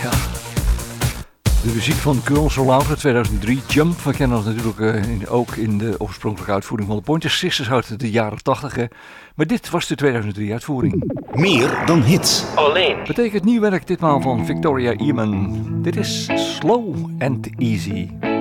De muziek van Girls So Loud uit 2003, Jump. We kennen dat natuurlijk ook in de oorspronkelijke uitvoering van de Pointer Sisters uit de jaren 80. Maar dit was de 2003 uitvoering. Meer dan hits. Alleen. Betekent nieuw werk ditmaal van Victoria Eamon. Dit is Slow and Easy.